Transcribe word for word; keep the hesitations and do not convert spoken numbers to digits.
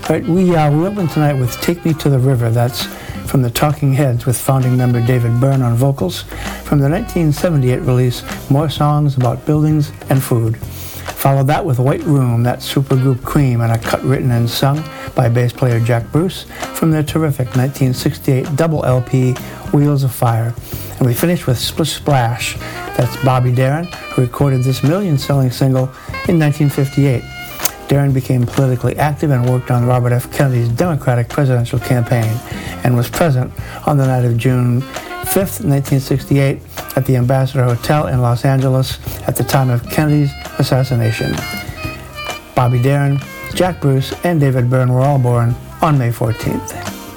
Right, we, uh, we open tonight with Take Me to the River. That's from the Talking Heads with founding member David Byrne on vocals. From the nineteen seventy-eight release, More Songs About Buildings and Food. Followed that with White Room, that's supergroup Cream, and a cut written and sung by bass player Jack Bruce from their terrific nineteen sixty-eight double L P, Wheels of Fire. And we finished with Splish Splash. That's Bobby Darin, who recorded this million-selling single in nineteen fifty-eight. Darin became politically active and worked on Robert F. Kennedy's Democratic presidential campaign and was present on the night of June fifth, nineteen sixty-eight at the Ambassador Hotel in Los Angeles at the time of Kennedy's assassination. Bobby Darin, Jack Bruce, and David Byrne were all born on May fourteenth.